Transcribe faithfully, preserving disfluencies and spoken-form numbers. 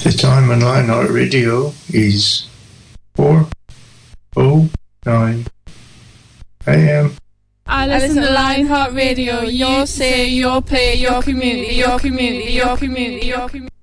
The time on Lionheart Radio is four oh nine a m. I listen to Lionheart Radio. Your say, your play, your community, your community, your community, your community.